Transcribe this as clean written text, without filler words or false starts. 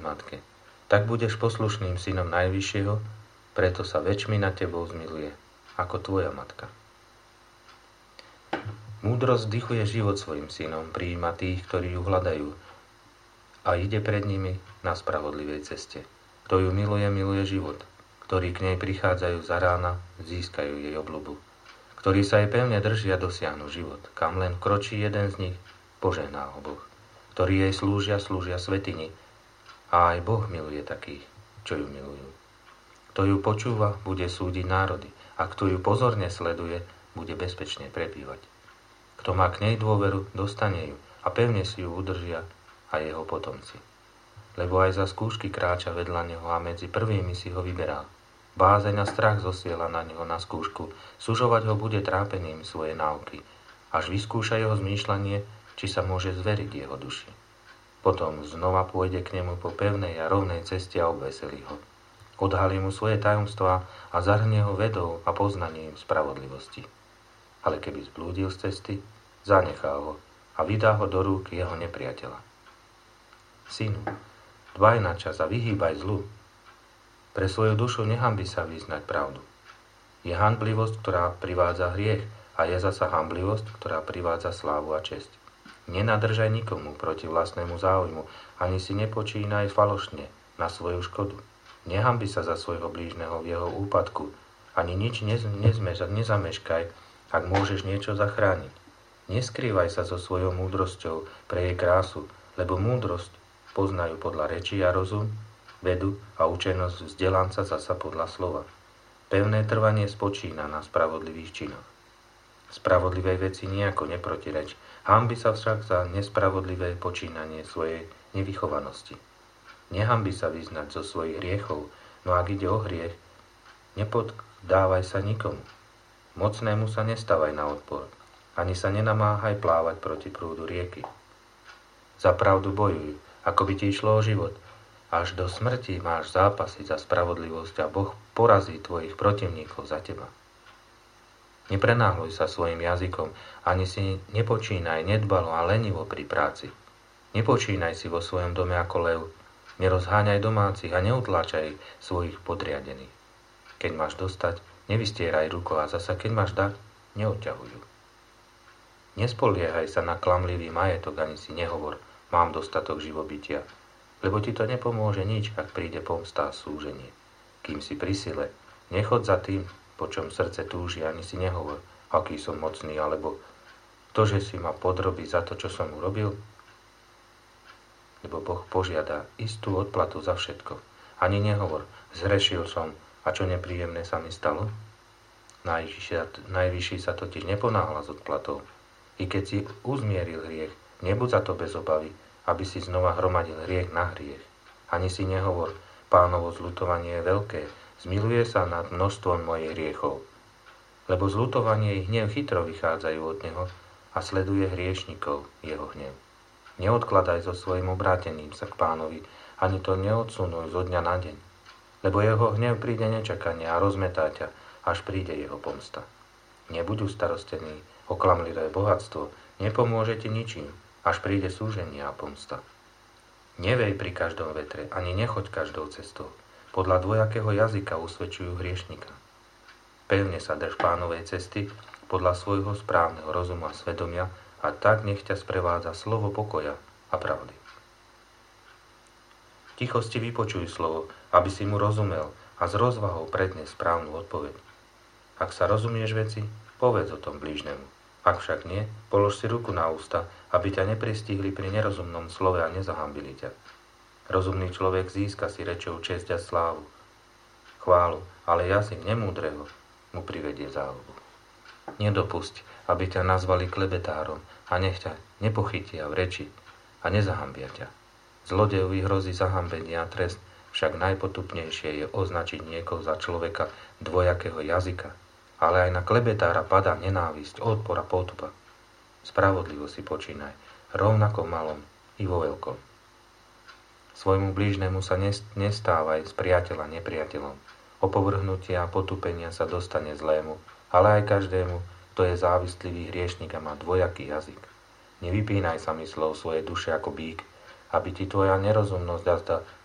matke. Tak budeš poslušným synom Najvyššieho, preto sa väčšmi nad tebou zmiluje, ako tvoja matka. Múdrosť vdychuje život svojim synom, prijíma tých, ktorí ju hľadajú a ide pred nimi na spravodlivej ceste. Kto ju miluje, miluje život. Ktorí k nej prichádzajú za rána, získajú jej obľubu. Ktorí sa jej pevne držia, dosiahnu život. Kam len kročí jeden z nich, požehná ho Boh. Ktorí jej slúžia, slúžia svätyni. A aj Boh miluje takých, čo ju milujú. Kto ju počúva, bude súdiť národy. A kto ju pozorne sleduje, bude bezpečne prebývať. Kto má k nej dôveru, dostane ju a pevne si ju udržia aj jeho potomci. Lebo aj za skúšky kráča vedľa neho a medzi prvými si ho vyberá. Bázeň a strach zosiela na neho na skúšku, sužovať ho bude trápením svojej náuky, až vyskúša jeho zmýšľanie, či sa môže zveriť jeho duši. Potom znova pôjde k nemu po pevnej a rovnej ceste a obveselí ho. Odhalí mu svoje tajomstvá a zahrnie ho vedou a poznaním spravodlivosti. Ale keby zblúdil z cesty, zanechá ho a vydá ho do rúk jeho nepriateľa. Synu, dbaj na čas a vyhýbaj zlu. Pre svoju dušu nehanbi sa vyznať pravdu. Je hanblivosť, ktorá privádza hriech a je zasa hanblivosť, ktorá privádza slávu a česť. Nenadržaj nikomu proti vlastnému záujmu, ani si nepočínaj falošne na svoju škodu. Nehanbi sa za svojho blížneho v jeho úpadku, ani nič nezameškaj, ak môžeš niečo zachrániť. Neskrývaj sa so svojou múdrosťou pre jej krásu, lebo múdrosť poznajú podľa rečí a rozum, vedu a učenosť vzdelanca zasa podľa slova. Pevné trvanie spočína na spravodlivých činoch. Spravodlivej veci nejako neprotireč, hanbi sa však za nespravodlivé počínanie svojej nevychovanosti. Nehanbi sa vyznať zo svojich hriechov, no ak ide o hriech, nepoddávaj sa nikomu. Mocnému sa nestávaj na odpor, ani sa nenamáhaj plávať proti prúdu rieky. Za pravdu bojuj, ako by ti išlo o život. Až do smrti máš zápasiť za spravodlivosť a Boh porazí tvojich protivníkov za teba. Neprenáhľuj sa svojim jazykom, ani si nepočínaj nedbalo a lenivo pri práci. Nepočínaj si vo svojom dome ako lev, nerozháňaj domácich a neutláčaj svojich podriadených. Keď máš dostať, nevystieraj rukou a zasa keď máš dať, neodťahuj ju. Nespoliehaj sa na klamlivý majetok, ani si nehovor, mám dostatok živobytia, lebo ti to nepomôže nič, ak príde pomsta a súženie. Kým si pri sile, nechod za tým, po čom srdce túži, ani si nehovor, aký som mocný, alebo to, že si ma podrobí za to, čo som urobil. Lebo Boh požiada istú odplatu za všetko. Ani nehovor, zhrešil som a čo nepríjemné sa mi stalo. Najvyšší sa totiž neponáhla s odplatou. I keď si uzmieril hriech, nebuď za to bez obavy, aby si znova hromadil hriech na hriech. Ani si nehovor, Pánovo zľutovanie je veľké, zmiluje sa nad množstvom mojich hriechov. Lebo zľutovanie i hnev chytro vychádzajú od neho a sleduje hriešnikov jeho hnev. Neodkladaj so svojím obrátením sa k Pánovi, ani to neodsunuj zo dňa na deň, lebo jeho hnev príde nečakane a rozmetá ťa, až príde jeho pomsta. Nebuď ustarostený o klamlivé bohatstvo, nepomôže ti ničím, až príde súženie a pomsta. Nevej pri každom vetre, ani nechoď každou cestou. Podľa dvojakého jazyka usvedčujú hriešnika. Pevne sa drž Pánovej cesty, podľa svojho správneho rozumu a svedomia, a tak nech ťa sprevádza slovo pokoja a pravdy. V tichosti vypočuj slovo, aby si mu rozumel a s rozvahou prednes správnu odpoveď. Ak sa rozumieš veci, povedz o tom blížnemu. Ak však nie, polož si ruku na ústa, aby ťa nepristihli pri nerozumnom slove a nezahambili ťa. Rozumný človek získa si rečou česť a slávu, chválu, ale jazyk nemúdreho mu privedie záľubu. Nedopusť, aby ťa nazvali klebetárom a nech ťa nepochytia v reči a nezahambia ťa. Zlodejovi hrozí zahambenie a trest, však najpotupnejšie je označiť niekoho za človeka dvojakého jazyka, ale aj na klebetára padá nenávisť, odpor a potupa. Spravodlivo si počínaj, rovnako malom i vo veľkom. Svojmu blížnemu sa nestávaj z priateľa nepriateľom. Opovrhnutia a potupenia sa dostane zlému, ale aj každému, kto je závistlivý hriešnik a má dvojaký jazyk. Nevypínaj sa myslou svojej duše ako bík, aby ti tvoja nerozumnosť a